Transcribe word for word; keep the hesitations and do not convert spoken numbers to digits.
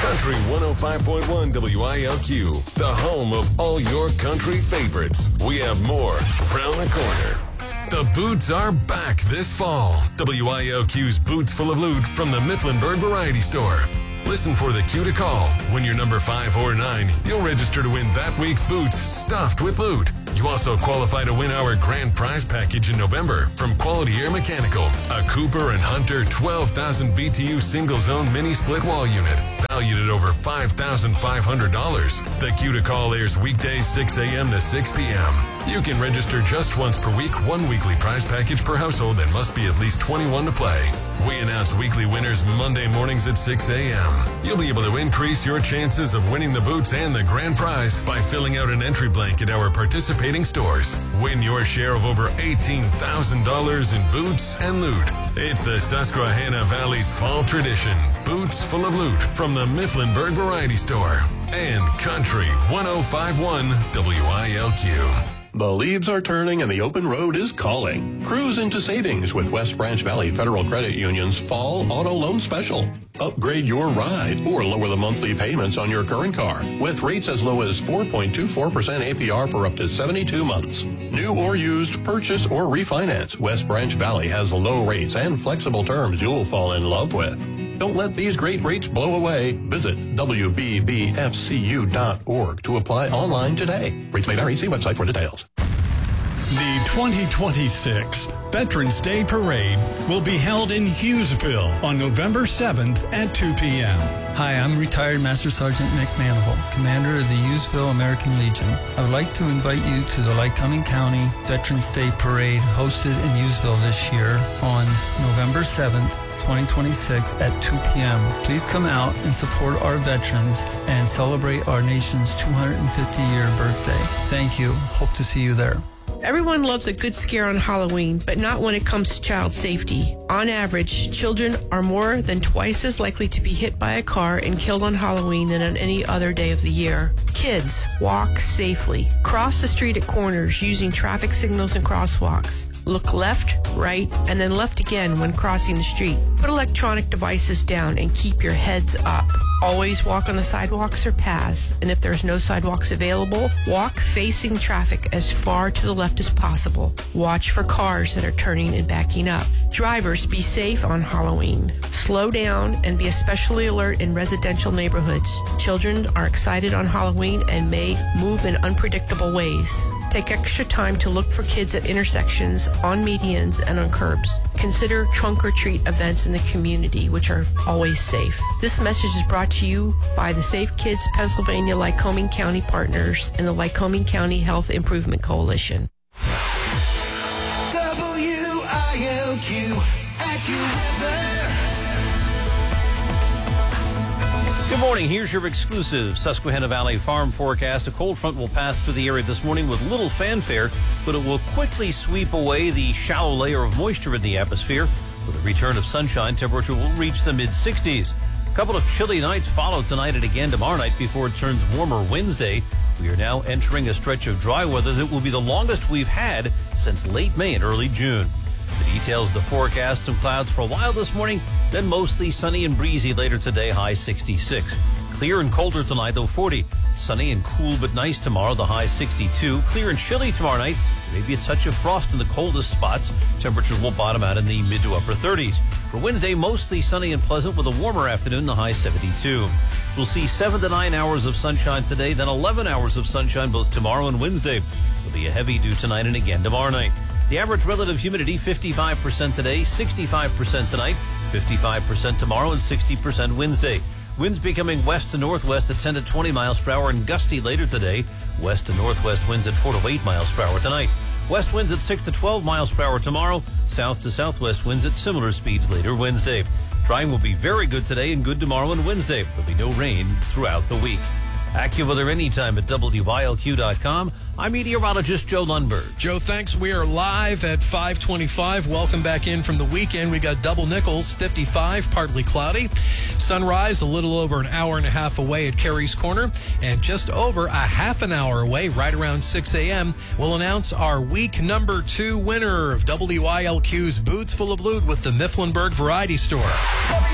Country one oh five point one W I L Q, the home of all your country favorites. We have more around the corner. The boots are back this fall. W I L Q's Boots Full of Loot from the Mifflinburg Variety Store. Listen for the cue to call. When you're number five or nine, you'll register to win that week's boots stuffed with loot. You also qualify to win our grand prize package in November from Quality Air Mechanical, a Cooper and Hunter twelve thousand B T U single zone mini split wall unit, valued at over five thousand five hundred dollars. The cue to call airs weekdays six a.m. to six p.m. You can register just once per week, one weekly prize package per household, and must be at least twenty-one to play. We announce weekly winners Monday mornings at six a.m. You'll be able to increase your chances of winning the boots and the grand prize by filling out an entry blank at our participating stores. Win your share of over eighteen thousand dollars in boots and loot. It's the Susquehanna Valley's fall tradition. Boots Full of Loot from the Mifflinburg Variety Store and Country one oh five point one W I L Q. The leaves are turning and the open road is calling. Cruise into savings with West Branch Valley Federal Credit Union's Fall Auto Loan Special. Upgrade your ride or lower the monthly payments on your current car with rates as low as four point two four percent A P R for up to seventy-two months. New or used, purchase or refinance, West Branch Valley has low rates and flexible terms you'll fall in love with. Don't let these great rates blow away. Visit W B B F C U dot org to apply online today. Rates may vary. See website for details. The twenty twenty-six Veterans Day Parade will be held in Hughesville on November seventh at two p.m. Hi, I'm retired Master Sergeant Mick Manival, commander of the Hughesville American Legion. I would like to invite you to the Lycoming County Veterans Day Parade hosted in Hughesville this year on November seventh, twenty twenty-six at two p.m. Please come out and support our veterans and celebrate our nation's two hundred fifty year birthday. Thank you. Hope to see you there. Everyone loves a good scare on Halloween, but not when it comes to child safety. On average, children are more than twice as likely to be hit by a car and killed on Halloween than on any other day of the year. Kids, walk safely. Cross the street at corners using traffic signals and crosswalks. Look left, right, and then left again when crossing the street. Put electronic devices down and keep your heads up. Always walk on the sidewalks or paths, and if there's no sidewalks available, walk facing traffic as far to the left as possible. Watch for cars that are turning and backing up. Drivers, be safe on Halloween. Slow down and be especially alert in residential neighborhoods. Children are excited on Halloween and may move in unpredictable ways. Take extra time to look for kids at intersections, on medians, and on curbs. Consider trunk or treat events in the community, which are always safe. This message is brought to you by the Safe Kids Pennsylvania Lycoming County Partners and the Lycoming County Health Improvement Coalition. W I L Q, AccuWeather. Good morning. Here's your exclusive Susquehanna Valley farm forecast. A cold front will pass through the area this morning with little fanfare, but it will quickly sweep away the shallow layer of moisture in the atmosphere. With a return of sunshine, temperature will reach the mid sixties. A couple of chilly nights follow tonight and again tomorrow night before it turns warmer Wednesday. We are now entering a stretch of dry weather that will be the longest we've had since late May and early June. The details of the forecast: some clouds for a while this morning, then mostly sunny and breezy later today, high sixty-six. Clear and colder tonight, though forty. Sunny and cool but nice tomorrow, the high sixty-two. Clear and chilly tomorrow night, maybe a touch of frost in the coldest spots. Temperatures will bottom out in the mid to upper thirties. For Wednesday, mostly sunny and pleasant with a warmer afternoon, the high seventy-two. We'll see seven to nine hours of sunshine today, then eleven hours of sunshine both tomorrow and Wednesday. There'll be a heavy dew tonight and again tomorrow night. The average relative humidity, fifty-five percent today, sixty-five percent tonight, fifty-five percent tomorrow, and sixty percent Wednesday. Winds becoming west to northwest at ten to twenty miles per hour and gusty later today. West to northwest winds at four to eight miles per hour tonight. West winds at six to twelve miles per hour tomorrow. South to southwest winds at similar speeds later Wednesday. Drying will be very good today and good tomorrow and Wednesday. There'll be no rain throughout the week. AccuWeather anytime at W I L Q dot com. I'm meteorologist Joe Lundberg. Joe, thanks. We are live at five twenty-five. Welcome back in from the weekend. We got double nickels, fifty-five, partly cloudy. Sunrise a little over an hour and a half away at Carey's Corner. And just over a half an hour away, right around six a.m., we'll announce our week number two winner of W I L Q's Boots Full of Loot with the Mifflinburg Variety Store.